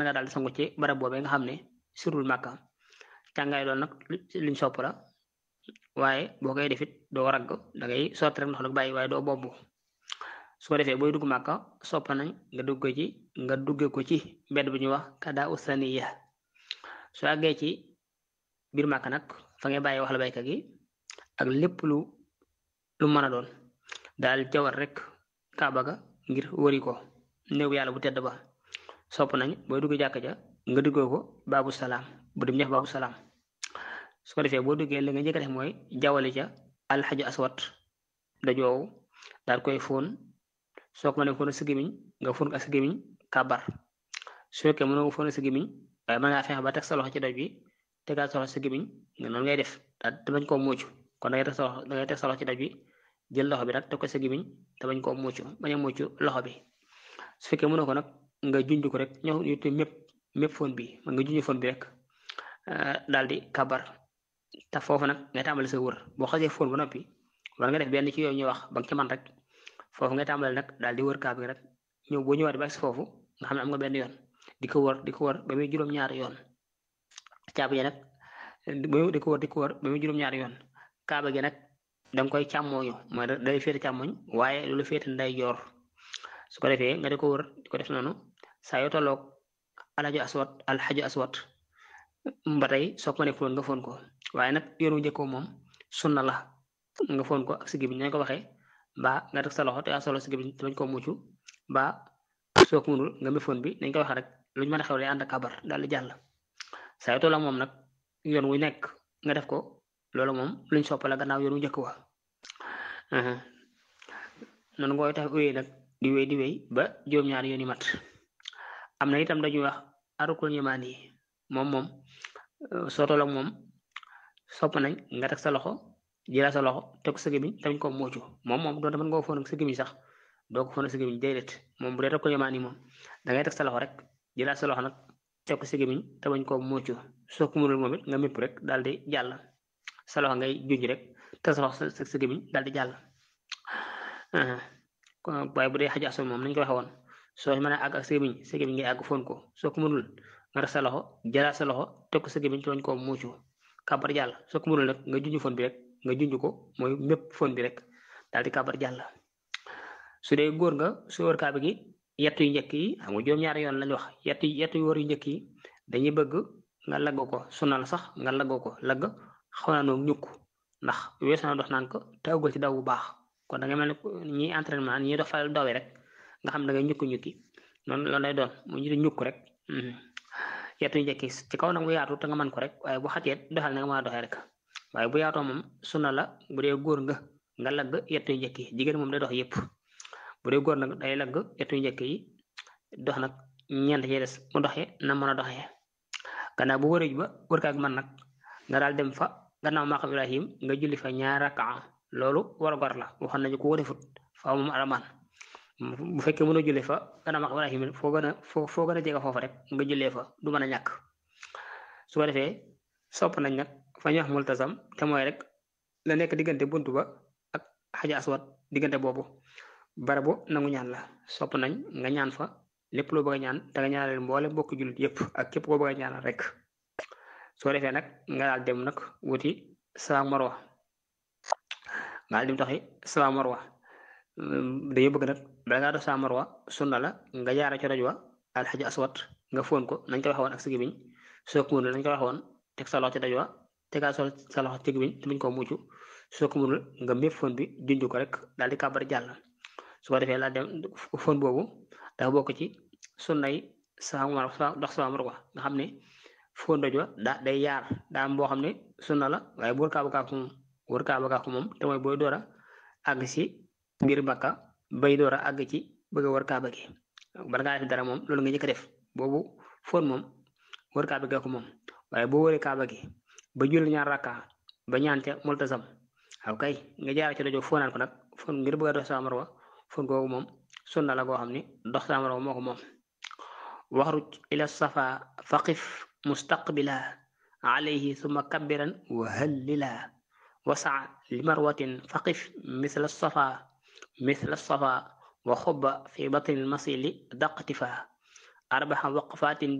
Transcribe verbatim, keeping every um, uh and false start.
mën nga daal di sangu ci barab boobee nga xam ne surul Màkka càngaay loolu nag liñ sopp la waaye boo koy defit doo ragg da ngay sotti rek ndox nag bàyyi waaye doo bobbu su ko defee booy dugg Màkka sopp nañ nga dugg ci nga dugge ko ci mbedd bu ñuy wax kada usaniya su àggee ci biir Màkka nag fa ngay bàyyi wax la baykat gi ak lépp lu lu mën a doon daal jawar rek kaaba ga ngir wëri ko néew yàlla bu tedd ba sopp nañ booy dugg jàkka ja nga duggoo ko baabu salaam bu dem ñeex baabu salaam su ko defee boo duggee li nga njëkk a def mooy jawali ca alxaju aswat da joow daal koy fóon soo ko mënee fóon sa gémmiñ nga fóon ko ak sa gémmiñ kàbbar su fekkee mënoo ko fóon sa gémmiñ waaye mën ngaa fexe ba teg sa loxo ci doj bi tegaat sa loxo sa gémmiñ nga noonu ngay def daal te bañ koo muucu kon da ngay teg sa loxo da ngay teg sa loxo ci doj bi jël loxo bi nag teg ko sa gémmiñ te bañ koo muucu bañ a muucu loxo bi su fekkee mënoo ko nag nga junj ko rek ñëw ñu te mépp mépp fóon bi man nga junj fóon bi rek daal di kàbbar te foofu nag ngay tàmbali sa wër boo xasee fóon ba noppi war nga def benn ci yooyu ñuy wax ba nga ci man rek foofu ngay tàmbali nag daal di wër kaab gi rek ñëw boo ñëwaat ba si foofu nga xam ne am nga benn yoon di ko wër di ko wër ba muy juróom-ñaari yoon caaba gi nag di ko wër di ko wër ba muy juróom-ñaari yoon kaaba gi nag da nga koy càmmooñu mooy day féete càmmoñ waaye loolu féete nday joor su ko defee nga di ko wër di ko def noonu saa yoo tolloog alxaju aswat alxaju aswat ba tey soo ko mënee fóon nga fóon ko waaye nag yoonu njëkkoo moom sunna la nga fóon ko ak si gémmiñ nañ ko waxee mbaa nga teg sa loxo te yaa solo si gémmiñ te bañ koo muccu mbaa soo ko mënul nga mi fóon bi nañ ko waxee rek luñ mën a xew lay ànd ak kabar daal di jàll saa yoo tolloog moom nag yoon wu nekk nga def ko loolu moom luñ soppala gannaaw yoonu njëkk wa noonu ngooy tax wéy nag di wéy di wéy ba juróom-ñaari yoon yi mat am na itam dañuy wax arukul yamaan yi moom moom soo tolloog moom sopp nañ nga teg sa loxo jëlaat sa loxo teg sa gémmiñ tamit ko muucu moom moom doon mën nga ko fóon ak sa gémmiñ sax doo ko fóon ak sa gémmiñ déedéet moom bu dee arukul yamaan yi moom da ngay teg sa loxo rek jëlaat sa loxo nag teg ko sa gémmiñ te bañ koo muucu soo ko mënul moom it nga mépp rek daal di jàll sa loxo ngay junj rek teg sa loxo sa gémmiñ daal di jàll waaye bu dee xaju aswat moom nañ ko waxe woon soo mën a àgg ak sa gémmiñ sa gémmiñ ngay àgg fóon ko soo ko mënul nga def sa loxo jëlaat sa loxo teg ko sa gémmiñ te bañ koo muucu kàbbar jàll soo ko mënul nag nga junj fóon bi rek nga junj ko mooy mépp fóon bi rek daal di kàbbar jàll su dee góor nga su wër kaaba gi yett yu njëkk yi xam nga juróom-ñaari yoon lañ wax yett yett yu wër yu njëkk yi dañuy bëgg nga lagg ko sunna la sax nga lagg ko lagg xaw naa noonu ñukk ndax weesu na dox naan ko tawgal ci daw bu baax kon da ngay mel ni ñi entraînement ñi dox fayal dawee rek nga xam da ngay ñukk ñukki noonu loolu lay doon mu ñu di ñukk rek yett yu njëkk yi ci kaw nag mu yaatu te nga mën ko rek waaye bu xatee doxal na nga mën a doxee rek waaye bu yaatoo moom sunna la bu dee góor nga nga lagg yett yu njëkk yi jigéen moom day dox yëpp bu dee góor nag day lagg yett yu njëkk yi dox nag ñeent ci des mu doxee na mën a doxee gannaaw bu wërëj ba wër kaag man nag nga daal dem fa gannaaw maqam Ibrahim nga julli fa ñaar rakaa loolu war a gor la waxoon nañu ko ko defut faaw moom alamaan bu fekkee mën a julli fa gannaaw maqam Ibrahim foo gën a foo foo gën a jege foofu rek nga jullee fa du mën a ñàkk su ko defee sopp nañ nag fa ñu wax multasam te mooy rek la nekk diggante buntu ba ak xaja aswat diggante boobu barabu nangu ñaan la sopp nañ nga ñaan fa lépp loo bëgg a ñaan da nga ñaanal mboole mbokk jullit yëpp ak képp koo bëgg a ñaanal rek soo defee nag nga daal dem nag wuti Safa Marwa nga daal dem taxi Safa Marwa dañoo bëgg nag bala ngaa dox Safa Marwa sunna la nga jaara ci rajo wa alxaji aswat nga fóon ko nañ ko waxoon ak sa gémmiñ soo ko mënul nañ ko waxoon teg sa loxo ci rajo wa tegaat sa loxo ci gémmiñ te muñ koo mucc soo ko mënul nga mépp fóon bi junj ko rek daal di kàbbar jàll su ko defee laa dem fóon boobu dafa bokk ci sunnay Safa Marwa dox Safa Marwa nga xam ne fóon doj wa daa day yaar daa am boo xam ne sunna la waaye bu wër kaaba gaa ko moom wër kaaba gaa ko moom te mooy booy door a àgg si biir Makka bay door a àgg ci bëgg a wër kaaba gi bala ngaa def dara moom loolu nga njëkk a def boobu fóon moom wër kaaba gaa ko moom waaye boo wëree kaaba gi ba julli ñaar rakka ba ñaan ca multasam waaw kay nga jaara ci doj fóonaan ko nag fóon ngir bëgg a dox Safa Marwa fóon googu moom sunna la goo xam ne dox Safa Marwa moo ko moom waxruj ila safa faqif mustaqbila alayhi thumma kabbiran wa hallila wasa limarwatin faqif misla safa misla safa wa xubba fi batni almasili daqtifa arbaxa waqfatin